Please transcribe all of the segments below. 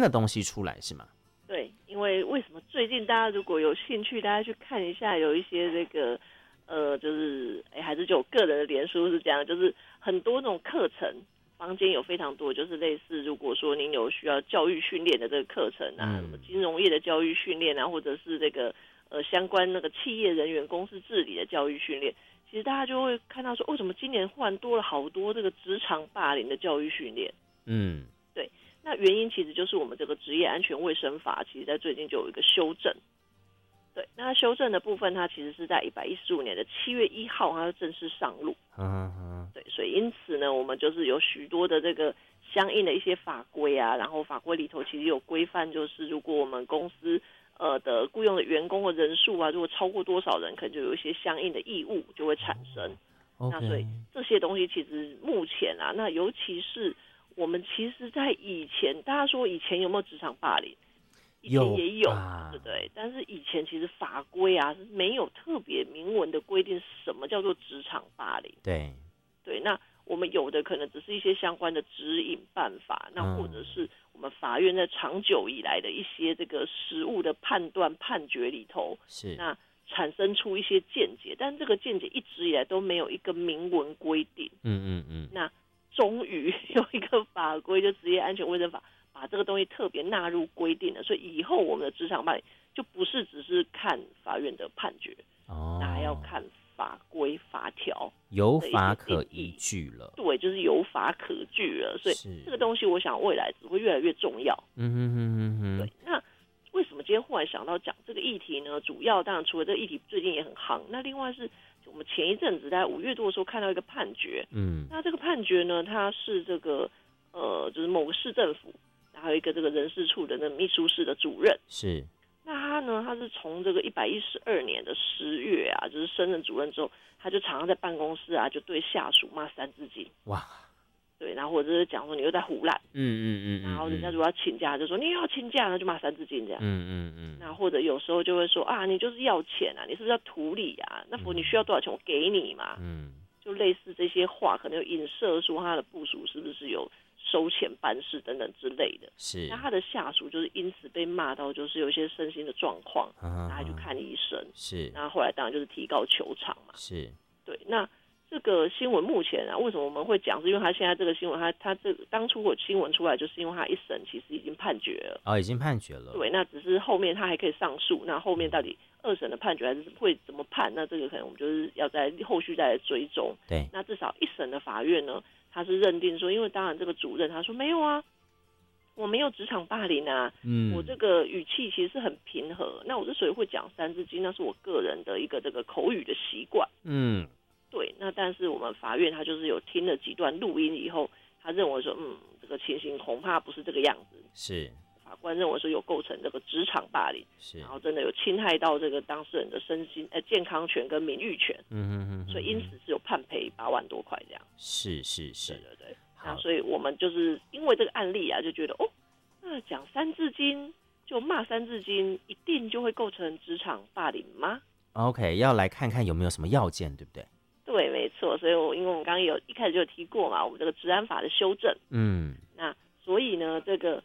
的东西出来是吗？ 对，因为什么最近大家如果有兴趣，大家去看一下，有一些这个就是还是就我个人的脸书是这样，就是很多那种课程。坊间有非常多，就是类似，如果说您有需要教育训练的这个课程啊，什么金融业的教育训练啊，或者是这个相关那个企业人员公司治理的教育训练，其实大家就会看到说，为什么今年忽然多了好多这个职场霸凌的教育训练？对，那原因其实就是我们这个职业安全卫生法，其实在最近就有一个修正。对，那修正的部分，它其实是在115年的7月1号，它就正式上路。对，所以因此呢，我们就是有许多的这个相应的一些法规啊，然后法规里头其实有规范，就是如果我们公司的雇佣的员工的人数啊，如果超过多少人，可能就有一些相应的义务就会产生。那所以这些东西其实目前啊，那尤其是我们其实在以前，大家说以前有没有职场霸凌？以前也有，对不对？但是以前其实法规啊是没有特别明文的规定什么叫做职场霸凌。对，那我们有的可能只是一些相关的指引办法，那或者是我们法院在长久以来的一些这个实务的判断判决里头，那产生出一些见解，但这个见解一直以来都没有一个明文规定。那终于有一个法规，就职业安全卫生法，把这个东西特别纳入规定了，所以以后我们的职场霸凌就不是只是看法院的判决，那还要看法规法条， 有法可依据了。 对，就是有法可据了，所以这个东西我想未来只会越来越重要。对，那为什么今天忽然想到讲这个议题呢？主要当然除了这个议题最近也很夯，那另外是我们前一阵子在5月多的时候看到一个判决，那这个判决呢，它是这个就是某个市政府，还有一个这个人事处的那秘书室的主任，那他是从这个112年的10月啊，就是升任主任之后，他就常常在办公室啊，就对下属骂三字经。哇！对，然后或者是讲说你又在胡乱，然后人家如果要请假，就说你又要请假，那就骂三字经这样。那或者有时候就会说啊，你就是要钱啊，你是不是要图利啊？那你需要多少钱，我给你嘛。就类似这些话，可能有影射说他的部属是不是有收钱办事等等之类的。那他的下属就是因此被骂到，就是有一些身心的状况，然后去看医生。那后来当然就是提告求偿嘛。对，那这个新闻目前啊，为什么我们会讲？是因为他现在这个新闻，他这个当初有新闻出来，就是因为他一审其实已经判决了。 已经判决了。 对，那只是后面他还可以上诉，那后面到底2审的判决还是会怎么判？那这个可能我们就是要在后续再来追踪。 对， 那至少1审的法院呢，他是认定说，因为当然这个主任他说没有啊，我没有职场霸凌啊，我这个语气其实是很平和。那我之所以会讲三字经，那是我个人的一个这个口语的习惯。对，那但是我们法院他就是有听了几段录音以后，他认为说，这个情形恐怕不是这个样子。法官认为说有构成这个职场霸凌，然后真的有侵害到这个当事人的身心健康权跟名誉权。所以因此是有判赔8万多块这样。对。那所以我们就是因为这个案例啊，就觉得那讲三字经就骂三字经，一定就会构成职场霸凌吗？ OK， 要来看看有没有什么要件，对不对？ 对，没错。所以因为我们刚刚一开始就有提过嘛，我们这个治安法的修正。那所以呢，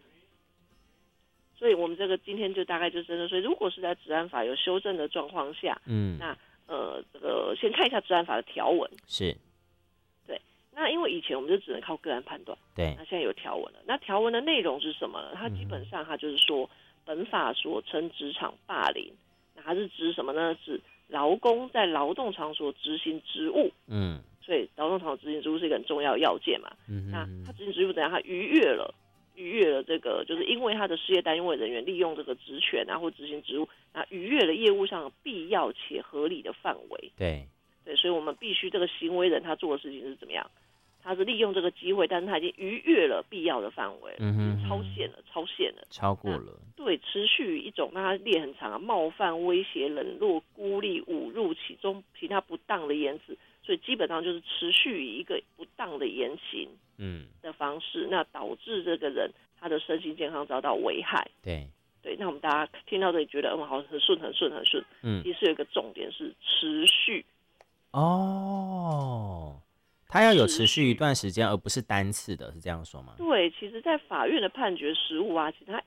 所以我们这个今天就大概就真的，所以如果是在治安法有修正的状况下，那这个先看一下治安法的条文。对。那因为以前我们就只能靠个案判断， 对。 那现在有条文了，那条文的内容是什么呢？它基本上它就是说，本法所称职场霸凌，那它是指什么呢？指劳工在劳动场所执行职务。所以劳动场所执行职务是一个很重要的要件嘛。那他执行职务怎样？他逾越了这个，就是因为他的事业单位人员利用这个职权啊或执行职务，那逾越了业务上必要且合理的范围。对，所以我们必须这个行为人他做的事情是怎么样？他是利用这个机会，但是他已经逾越了必要的范围，超限了， 超过了。 对，持续一种，那他列很长啊，冒犯、威胁、冷落、孤立、侮辱其他不当的言辞，所以基本上就是持续以一个不当的言行的方式，那导致这个人他的身心健康遭到危害。对，那我们大家听到这里觉得好很顺，其实有一个重点是持续。 他要有持续一段时间，而不是单次的，是这样说吗？ 对，其实在法院的判决实务啊，其实他